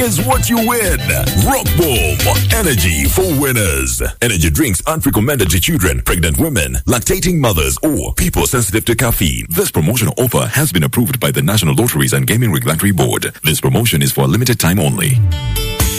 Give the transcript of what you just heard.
is what you win. Rock Boom, energy for winners. Energy drinks aren't recommended to children, pregnant women, lactating mothers, or people sensitive to caffeine. This promotional offer has been approved by the National Lotteries and Gaming Regulatory Board. This promotion is for a limited time only.